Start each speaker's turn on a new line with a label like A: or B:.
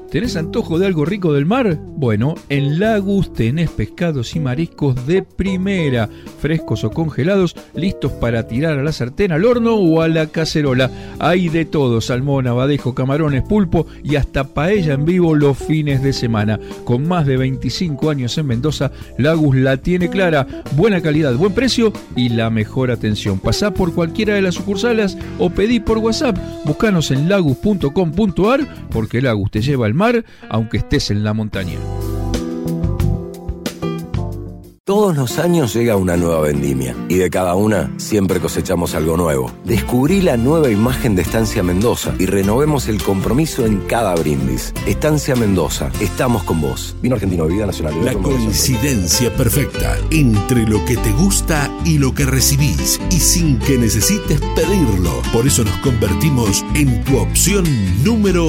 A: ¿Tenés antojo de algo rico del mar? Bueno, en Lagus tenés pescados y mariscos de primera, frescos o congelados, listos para tirar a la sartén, al horno o a la cacerola. Hay de todo: salmón, abadejo, camarones, pulpo y hasta paella en vivo los fines de semana. Con más de 25 años en Mendoza, Lagus la tiene clara: buena calidad, buen precio y la mejor atención. Pasá por cualquiera de las sucursales o pedí por WhatsApp. Búscanos en lagus.com.ar, porque Lagus te lleva al mar aunque estés en la montaña.
B: Todos los años llega una nueva vendimia y de cada una siempre cosechamos algo nuevo. Descubrí la nueva imagen de Estancia Mendoza y renovemos el compromiso en cada brindis. Estancia Mendoza, estamos con vos. Vino Argentino, Bebida Nacional.
C: La coincidencia perfecta entre lo que te gusta y lo que recibís, y sin que necesites pedirlo. Por eso nos convertimos en tu opción número